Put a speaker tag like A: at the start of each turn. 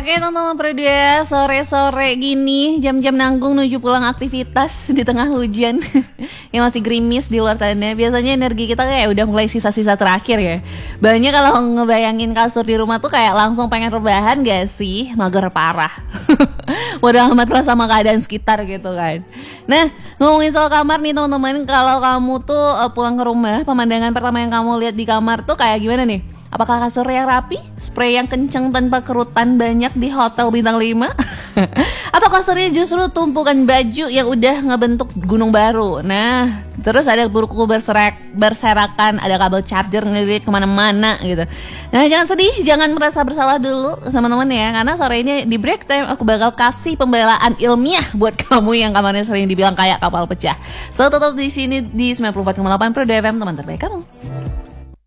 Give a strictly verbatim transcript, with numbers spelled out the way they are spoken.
A: Oke teman-teman Produa, sore-sore gini jam-jam nanggung menuju pulang aktivitas di tengah hujan yang masih gerimis di luar sana. Biasanya energi kita kayak udah mulai sisa-sisa terakhir ya. Banyak kalau ngebayangin kasur di rumah tuh kayak langsung pengen rebahan gak sih? Mager parah. Waduh amat lah sama keadaan sekitar gitu kan. Nah ngomongin soal kamar nih teman-teman, kalau kamu tuh uh, pulang ke rumah, pemandangan pertama yang kamu lihat di kamar tuh kayak gimana nih? Apakah kasur yang rapi, spray yang kenceng tanpa kerutan banyak di hotel bintang lima? Atau kasurnya justru tumpukan baju yang udah ngebentuk gunung baru? Nah, terus ada buku berserak, berserakan, ada kabel charger ngeliat kemana-mana gitu. Nah, jangan sedih, jangan merasa bersalah dulu teman-teman ya, karena sore ini di break time aku bakal kasih pembelaan ilmiah buat kamu yang kamarnya sering dibilang kayak kapal pecah. So, tetap di sini di sembilan puluh empat koma delapan Produa F M, teman terbaik kamu.